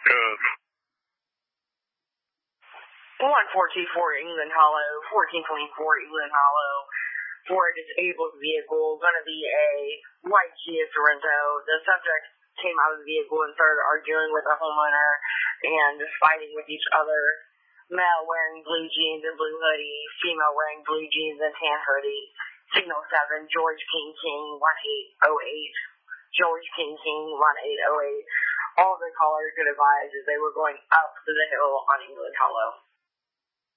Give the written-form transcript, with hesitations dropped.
Good. 1424 England Hollow, 1424 England Hollow, for a disabled vehicle, going to be a white Kia Sorento. The subject came out of the vehicle and started arguing with a homeowner and just fighting with each other. Male wearing blue jeans and blue hoodie, female wearing blue jeans and tan hoodie. Signal 7, George King 1808. George King 1808. All the callers could advise is they were going up the hill on England Hollow.